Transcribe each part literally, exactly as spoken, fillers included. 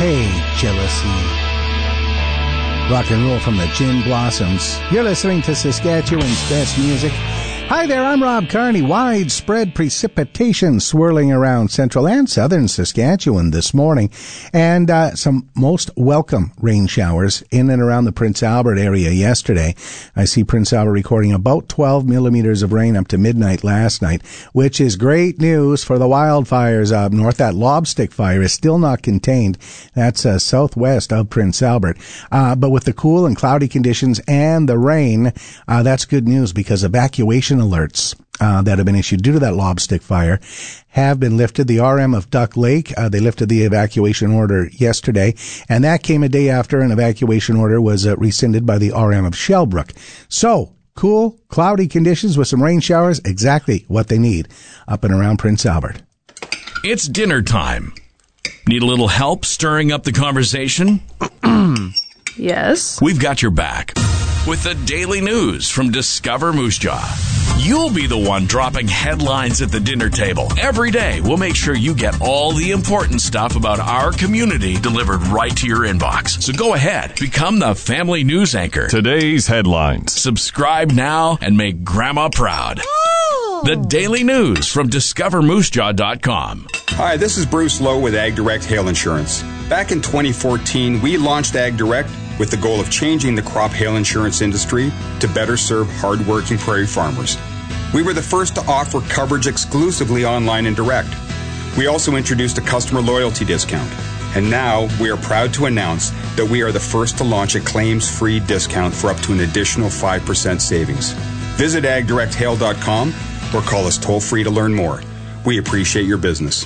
Hey, jealousy. Rock and roll from the Gin Blossoms. You're listening to Saskatchewan's best music. Hi there, I'm Rob Carney. Widespread precipitation swirling around central and southern Saskatchewan this morning, and uh, some most welcome rain showers in and around the Prince Albert area yesterday. I see Prince Albert recording about twelve millimeters of rain up to midnight last night, which is great news for the wildfires up north. That lobstick fire is still not contained. That's uh, southwest of Prince Albert. Uh, but with the cool and cloudy conditions and the rain, uh, that's good news because evacuation alerts uh, that have been issued due to that lobstick fire have been lifted. The R M of Duck Lake, uh, they lifted the evacuation order yesterday, and that came a day after an evacuation order was uh, rescinded by the R M of Shellbrook. So, cool, cloudy conditions with some rain showers, exactly what they need up and around Prince Albert. It's dinner time. Need a little help stirring up the conversation? Yes. We've got your back with the daily news from Discover Moose Jaw. You'll be the one dropping headlines at the dinner table. Every day, we'll make sure you get all the important stuff about our community delivered right to your inbox. So go ahead, become the family news anchor. Today's headlines. Subscribe now and make Grandma proud. The daily news from discover moose jaw dot com. Hi, this is Bruce Lowe with Ag Direct Hail Insurance. Back in twenty fourteen, we launched Ag Direct with the goal of changing the crop hail insurance industry to better serve hard-working prairie farmers. We were the first to offer coverage exclusively online and direct. We also introduced a customer loyalty discount. And now we are proud to announce that we are the first to launch a claims-free discount for up to an additional five percent savings. Visit ag direct hail dot com or call us toll-free to learn more. We appreciate your business.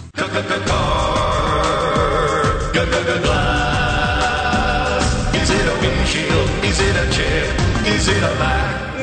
Is it a windshield? Is it a chip? Is it a back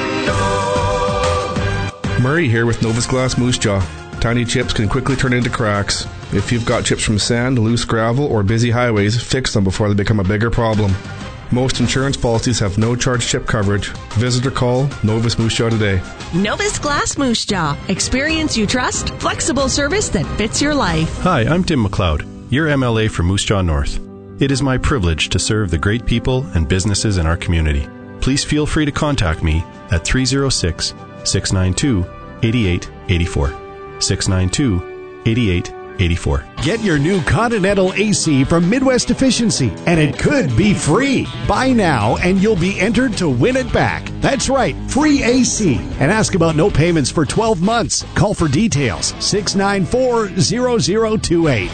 window? Murray here with Novus Glass Moose Jaw. Tiny chips can quickly turn into cracks. If you've got chips from sand, loose gravel, or busy highways, fix them before they become a bigger problem. Most insurance policies have no charge chip coverage. Visit or call Novus Moose Jaw today. Novus Glass Moose Jaw. Experience you trust. Flexible service that fits your life. Hi, I'm Tim McLeod, your M L A for Moose Jaw North. It is my privilege to serve the great people and businesses in our community. Please feel free to contact me at three oh six, six nine two, eight eight eight four. six nine two, eight eight eight four. Get your new Continental A C from Midwest Efficiency, and it could be free. Buy now, and you'll be entered to win it back. That's right, free A C. And ask about no payments for twelve months. Call for details, six nine four, zero zero two eight.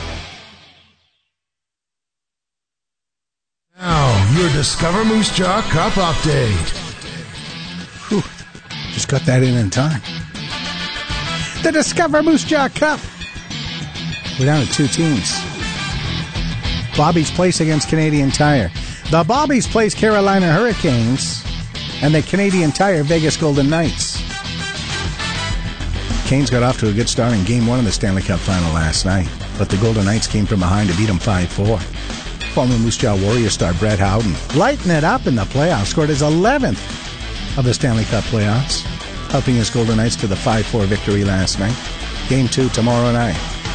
Now, your Discover Moose Jaw Cup update. Whew, just got that in in time. The Discover Moose Jaw Cup. We're down to two teams. Bobby's Place against Canadian Tire. The Bobby's Place Carolina Hurricanes and the Canadian Tire Vegas Golden Knights. Canes got off to a good start in Game one of the Stanley Cup Final last night, but the Golden Knights came from behind to beat them five four. Former Moose Jaw Warrior star Brett Howden lighting it up in the playoffs, scored his eleventh of the Stanley Cup playoffs, helping his Golden Knights to the five four victory last night. Game two tomorrow night.